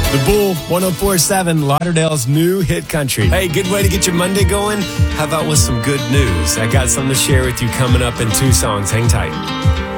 The Bull, 104.7, Lauderdale's new hit country. Hey, good way to get your Monday going? How about with some good news? I got something to share with you coming up in 2 songs. Hang tight.